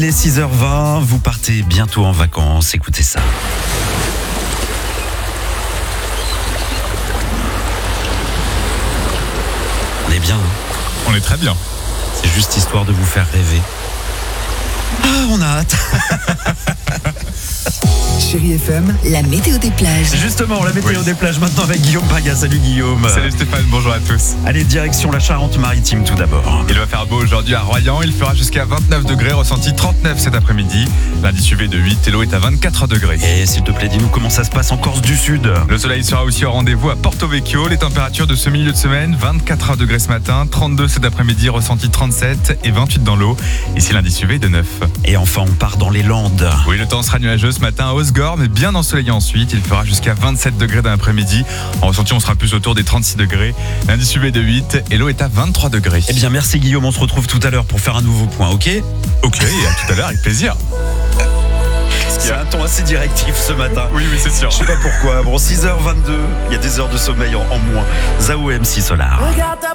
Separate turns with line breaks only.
Les 6h20, vous partez bientôt en vacances, écoutez ça. On est bien, hein.
On est très bien.
C'est juste histoire de vous faire rêver. Ah, on a hâte.
Chérie FM,
la météo des plages.
Justement, la météo des plages maintenant avec Guillaume Paga. Salut Guillaume.
Salut Stéphane, bonjour à tous.
Allez, direction la Charente-Maritime tout d'abord.
Il va faire beau aujourd'hui à Royan, il fera jusqu'à 29 degrés, ressenti 39 cet après-midi. L'indice UV de 8 et l'eau est à 24 degrés.
Et s'il te plaît, dis-nous comment ça se passe en Corse du Sud.
Le soleil sera aussi au rendez-vous à Porto Vecchio. Les températures de ce milieu de semaine, 24 degrés ce matin, 32 cet après-midi, ressenti 37 et 28 dans l'eau. Ici l'indice UV de 9.
Et enfin, on part dans les Landes.
Oui, le temps sera nuageux ce matin à Osgore, mais bien ensoleillé ensuite. Il fera jusqu'à 27 degrés dans l'après-midi. En ressenti, on sera plus autour des 36 degrés. L'indice UV de 8 et l'eau est à 23 degrés.
Eh bien, merci Guillaume. On se retrouve tout à l'heure pour faire un nouveau point, ok ?
Ok, et à tout à l'heure, avec plaisir.
C'est un ton assez directif ce matin.
Oui, c'est sûr.
Je sais pas pourquoi. Bon, 6h22, il y a des heures de sommeil en moins. Zao MC Solar.